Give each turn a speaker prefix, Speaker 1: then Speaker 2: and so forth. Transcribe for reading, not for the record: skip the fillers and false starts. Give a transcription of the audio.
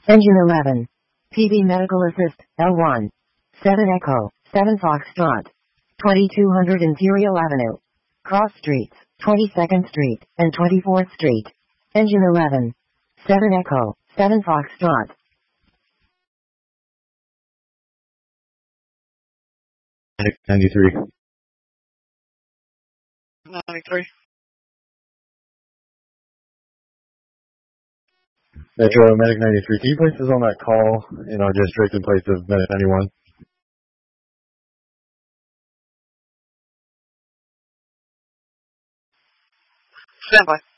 Speaker 1: Engine 11. PB Medical Assist, L1. 7 Echo, 7 Foxtrot. 2200 Imperial Avenue. Cross Streets, 22nd Street, and 24th Street. Engine 11. 7 Echo, 7 Foxtrot.
Speaker 2: Medic 93.
Speaker 3: 93.
Speaker 2: Metro Medic 93. Can you place us on that call in our district in place of Medic 91?
Speaker 3: Stand by.